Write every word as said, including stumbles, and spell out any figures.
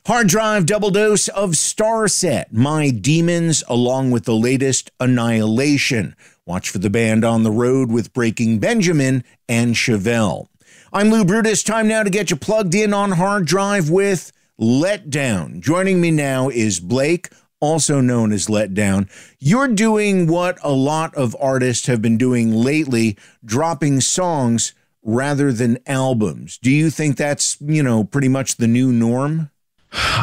Hard Drive double dose of Starset, My Demons, along with the latest Annihilation. Watch for the band on the road with Breaking Benjamin and Chevelle. I'm Lou Brutus. Time now to get you plugged in on Hard Drive with Letdown. Joining me now is Blake, also known as Letdown. You're doing what a lot of artists have been doing lately, dropping songs rather than albums. Do you think that's, you know, pretty much the new norm?